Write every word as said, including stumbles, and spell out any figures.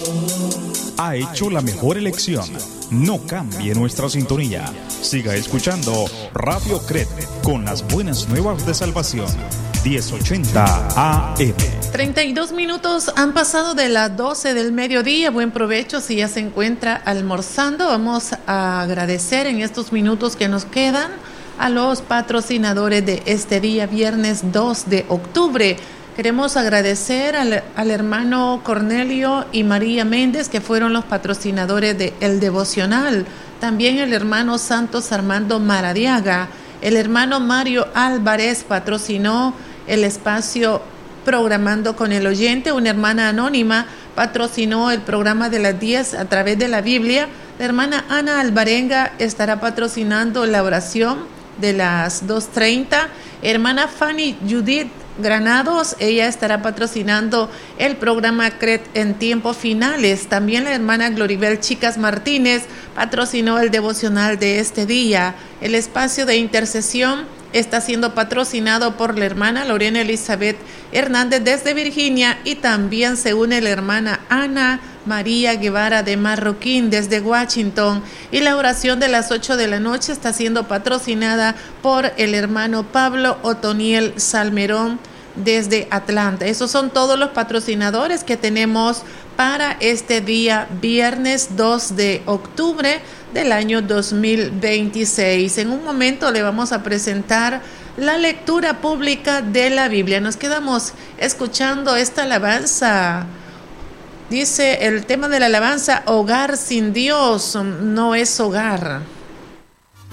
Ha hecho la mejor elección. No cambie nuestra sintonía. Siga escuchando Radio Cret con las buenas nuevas de salvación. diez ochenta A M. treinta y dos minutos han pasado de las doce del mediodía. Buen provecho si ya se encuentra almorzando. Vamos a agradecer en estos minutos que nos quedan a los patrocinadores de este día, viernes dos de octubre. Queremos agradecer al, al hermano Cornelio y María Méndez, que fueron los patrocinadores de El Devocional. También el hermano Santos Armando Maradiaga. El hermano Mario Álvarez patrocinó el espacio Programando con el Oyente. Una hermana anónima patrocinó el programa de las diez a través de la Biblia. La hermana Ana Alvarenga estará patrocinando la oración de las dos treinta. Hermana Fanny Judith Granados, ella estará patrocinando el programa Cret en tiempos finales. También la hermana Gloribel Chicas Martínez patrocinó el devocional de este día. El espacio de intercesión está siendo patrocinado por la hermana Lorena Elizabeth Hernández desde Virginia, y también se une la hermana Ana María Guevara de Marroquín desde Washington. Y la oración de las ocho de la noche está siendo patrocinada por el hermano Pablo Otoniel Salmerón desde Atlanta. Esos son todos los patrocinadores que tenemos para este día, viernes dos de octubre del año dos mil veintiséis. En un momento le vamos a presentar la lectura pública de la Biblia. Nos quedamos escuchando esta alabanza. Dice el tema de la alabanza: hogar sin Dios no es hogar.